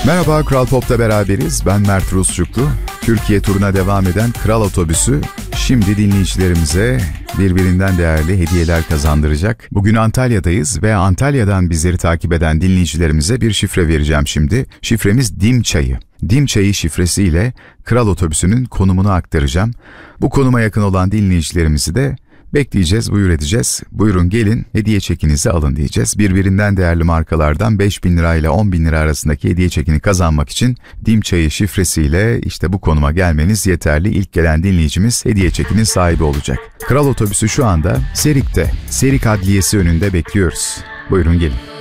Merhaba, Kral Pop'ta beraberiz. Ben Mert Rusçuklu. Türkiye turuna devam eden Kral Otobüsü şimdi dinleyicilerimize birbirinden değerli hediyeler kazandıracak. Bugün Antalya'dayız ve Antalya'dan bizleri takip eden dinleyicilerimize bir şifre vereceğim şimdi. Şifremiz Dim Çayı. Dim Çayı şifresiyle Kral Otobüsü'nün konumunu aktaracağım. Bu konuma yakın olan dinleyicilerimizi de bekleyeceğiz, buyur edeceğiz. Buyurun gelin, hediye çekinizi alın diyeceğiz. Birbirinden değerli markalardan 5.000 lira ile 10.000 lira arasındaki hediye çekini kazanmak için Dim Çayı şifresiyle işte bu konuma gelmeniz yeterli. İlk gelen dinleyicimiz hediye çekinin sahibi olacak. Kral Otobüsü şu anda Serik'te, Serik Adliyesi önünde bekliyoruz. Buyurun gelin.